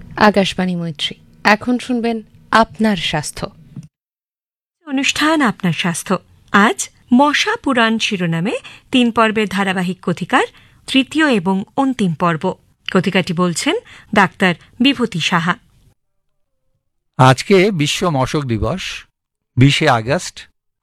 আকাশবাণী মৈত্রী। এখন শুনবেন আপনার স্বাস্থ্য অনুষ্ঠান আপনার স্বাস্থ্য। আজ মশা পুরাণ শিরোনামে 3 পর্বের ধারাবাহিক কথিকার তৃতীয় এবং অন্তিম পর্ব। কথিকাটি বলছেন ডাক্তার বিভূতি সাহা। আজকে বিশ্ব মশক দিবস, 20শে আগস্ট।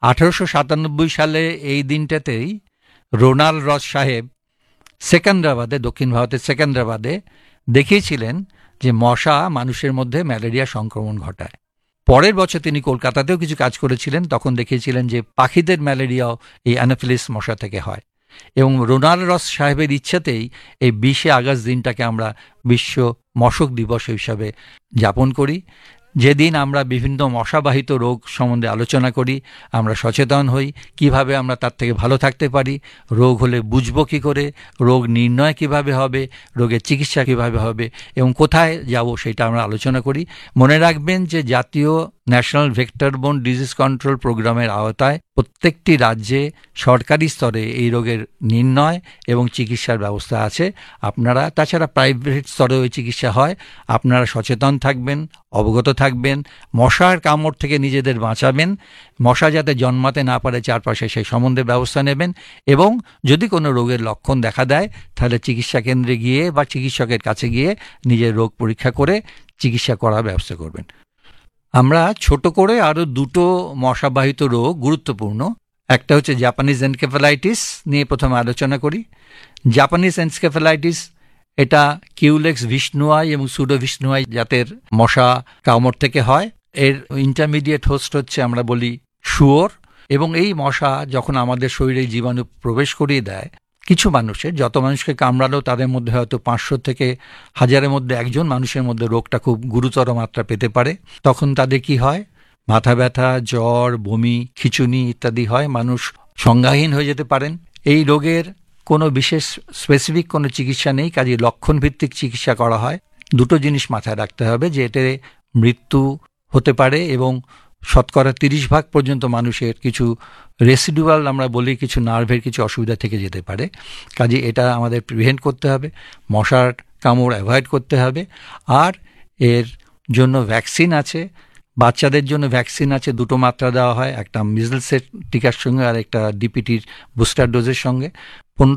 1897 সালে এই দিনটাতেই রোনাল্ড রস সাহেব সেকেন্দ্রাবাদে, দক্ষিণ ভারতের সেকেন্দ্রাবাদে দেখিয়েছিলেন যে মশা মানুষের মধ্যে ম্যালেরিয়া সংক্রমণ ঘটায়। পরের বছর তিনি কলকাতাতেও কিছু কাজ করেছিলেন, তখন দেখিয়েছিলেন যে পাখিদের ম্যালেরিয়াও এই অ্যানোফিলিস মশা থেকে হয়। এবং রোনাল্ড রস সাহেবের ইচ্ছাতেই এই 20শে আগস্ট দিনটাকে আমরা বিশ্ব মশক দিবস হিসাবে যাপন করি, যেদিন আমরা বিভিন্ন মশাবাহিত রোগ সম্বন্ধে আলোচনা করি, আমরা সচেতন হই কিভাবে আমরা তার থেকে ভালো থাকতে পারি, রোগ হলে বুঝবো কী করে, রোগ নির্ণয় কিভাবে হবে, রোগের চিকিৎসা কিভাবে হবে এবং কোথায় যাব সেটা আমরা আলোচনা করি। মনে রাখবেন যে জাতীয় ন্যাশনাল ভেক্টরবোর্ন ডিজিজ কন্ট্রোল প্রোগ্রামের আওতায় প্রত্যেকটি রাজ্যে সরকারি স্তরে এই রোগের নির্ণয় এবং চিকিৎসার ব্যবস্থা আছে। আপনারা তাছাড়া প্রাইভেট স্তরেও এই চিকিৎসা হয়। আপনারা সচেতন থাকবেন, অবগত থাকবেন, মশার কামড় থেকে নিজেদের বাঁচাবেন, মশা যাতে জন্মাতে না পারে চারপাশে সেই সম্বন্ধে ব্যবস্থা নেবেন এবং যদি কোনো রোগের লক্ষণ দেখা দেয় তাহলে চিকিৎসা কেন্দ্রে গিয়ে বা চিকিৎসকের কাছে গিয়ে নিজের রোগ পরীক্ষা করে চিকিৎসা করার ব্যবস্থা করবেন। আমরা ছোট করে আরও দুটো মশাবাহিত রোগ গুরুত্বপূর্ণ, একটা হচ্ছে জাপানিজ এনকেফেলাইটিস নিয়ে প্রথমে আলোচনা করি। জাপানিজ এনকেফেলাইটিস এটা কিউলেক্স ভিশনুয়াই এবং সুডো ভিশনুয়াই জাতের মশা কামড় থেকে হয়। এর ইন্টারমিডিয়েট হোস্ট হচ্ছে আমরা বলি শুয়োর, এবং এই মশা যখন আমাদের শরীরে জীবাণু প্রবেশ করিয়ে দেয়, কিছু মানুষের, যত মানুষকে কামড়ালেও তাদের মধ্যে হয়তো 500 থেকে 1000-এর মধ্যে একজন মানুষের মধ্যে রোগটা খুব গুরুতর মাত্রা পেতে পারে। তখন তাদের কি হয়? মাথা ব্যথা, জ্বর, বমি, খিঁচুনি ইত্যাদি হয়, মানুষ সংজ্ঞাহীন হয়ে যেতে পারেন। এই রোগের কোনো বিশেষ স্পেসিফিক কোনো চিকিৎসা নেই, কাজে লক্ষণভিত্তিক চিকিৎসা করা হয়। দুটো জিনিস মাথায় রাখতে হবে যে এতে মৃত্যু হতে পারে এবং 30% পর্যন্ত মানুষের কিছু রেসিডুয়াল আমরা বলি কিছু নার্ভের কিছু অসুবিধা থেকে যেতে পারে। কাজে এটা আমাদের প্রিভেন্ট করতে হবে, মশার কামড় অ্যাভয়েড করতে হবে। আর এর জন্য ভ্যাকসিন আছে, বাচ্চাদের জন্য ভ্যাকসিন আছে, 2টো মাত্রা দেওয়া হয়, একটা মিজলসের টিকার সঙ্গে আর একটা ডিপিটির বুস্টার ডোজের সঙ্গে।